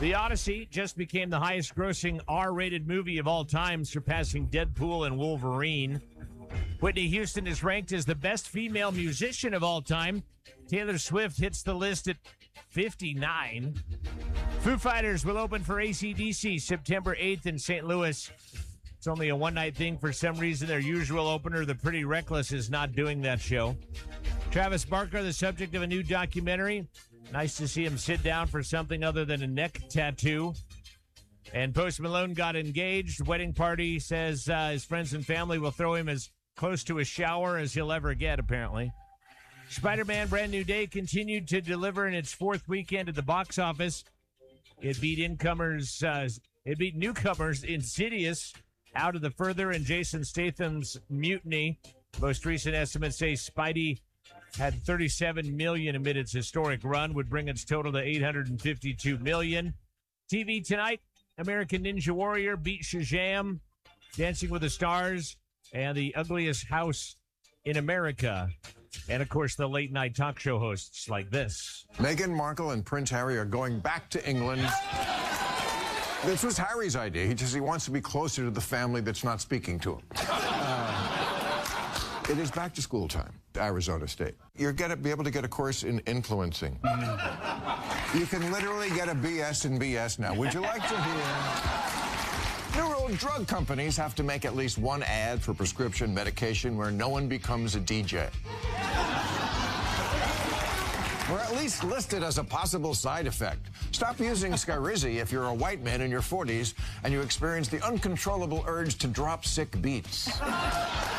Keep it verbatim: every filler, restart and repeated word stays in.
The Odyssey just became the highest-grossing R-rated movie of all time, surpassing Deadpool and Wolverine. Whitney Houston is ranked as the best female musician of all time. Taylor Swift hits the list at fifty-nine. Foo Fighters will open for A C D C September eighth in Saint Louis. It's only a one-night thing. For some reason, their usual opener, The Pretty Reckless, is not doing that show. Travis Barker, the subject of a new documentary. Nice to see him sit down for something other than a neck tattoo. And Post Malone got engaged. Wedding party, says uh, his friends and family will throw him as close to a shower as he'll ever get, apparently. Spider-Man Brand New Day continued to deliver in its fourth weekend at the box office. It beat incomers, uh, it beat newcomers Insidious, Out of the Further, and Jason Statham's Mutiny. Most recent estimates say Spidey had thirty-seven million dollars amid its historic run, would bring its total to eight hundred fifty-two million dollars. T V tonight, American Ninja Warrior beat Shazam, Dancing with the Stars, and The Ugliest House in America. And, of course, the late-night talk show hosts like this. Meghan Markle and Prince Harry are going back to England. This was Harry's idea. He just he wants to be closer to the family that's not speaking to him. Uh, it is back to school time, Arizona State. You're going to be able to get a course in influencing. You can literally get a B S in B S now. Would you like to hear? New rule, drug companies have to make at least one ad for prescription medication where no one becomes a D J. Or at least listed as a possible side effect. Stop using Skyrizi if you're a white man in your forties and you experience the uncontrollable urge to drop sick beats.